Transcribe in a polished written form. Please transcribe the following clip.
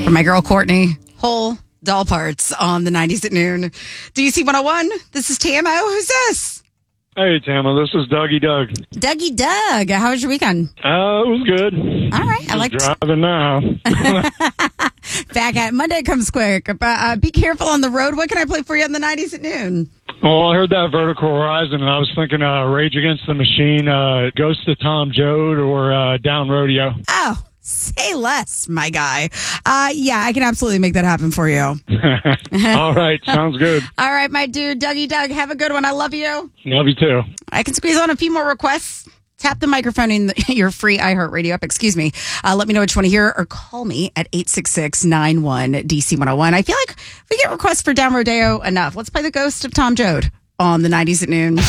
For my girl, Courtney, whole doll parts on the 90s at noon. DC 101, this is Tamo. Who's this? Hey, Tama, this is Dougie Doug. Dougie Doug. How was your weekend? It was good. All right. I like driving now. Back at Monday comes quick. But be careful on the road. What can I play for you on the 90s at noon? Well, I heard that Vertical Horizon, and I was thinking Rage Against the Machine, Ghost of Tom Joad, or Down Rodeo. Oh, say less, my guy. Yeah, I can absolutely make that happen for you. All right. Sounds good. All right, my dude, Dougie Doug. Have a good one. I love you. Love you, too. I can squeeze on a few more requests. Tap the microphone in your free iHeartRadio app. Excuse me. Let me know what you want to hear or call me at 866-91-DC101. I feel like we get requests for Down Rodeo enough. Let's play the Ghost of Tom Joad on the 90s at noon.